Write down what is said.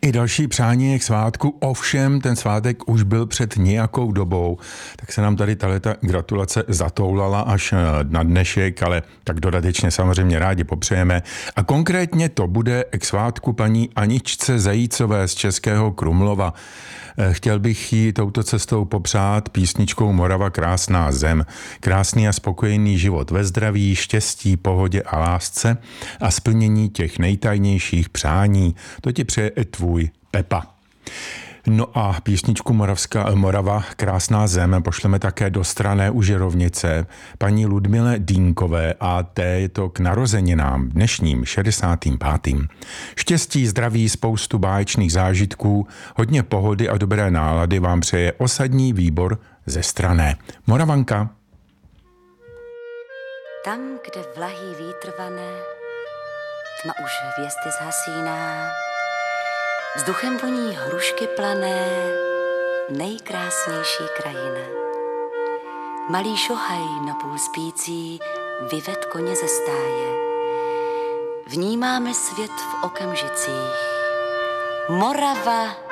I další přání k svátku, ovšem ten svátek už byl před nějakou dobou, tak se nám tady tato gratulace zatoulala až na dnešek, ale tak dodatečně samozřejmě rádi popřejeme. A konkrétně to bude k svátku paní Aničce Zajícové z Českého Krumlova. Chtěl bych jí touto cestou popřát písničkou Morava krásná zem. Krásný a spokojený život ve zdraví, štěstí, pohodě a lásce a splnění těch nejtajnějších přání. To ti přeje i tvůj Pepa. No a písničku Morava krásná zem pošleme také do Strané u Žirovnice paní Ludmile Dýnkové a té je to k narozeninám dnešním 65. Štěstí, zdraví, spoustu báječných zážitků, hodně pohody a dobré nálady vám přeje osadní výbor ze Strané. Moravanka. Tam, kde vlahý vítr vane, tma už hvězdy zhasíná, vzduchem voní hrušky plané, nejkrásnější krajina. Malý šohaj napůl spící vyved koně ze stáje. Vnímáme svět v okamžicích. Morava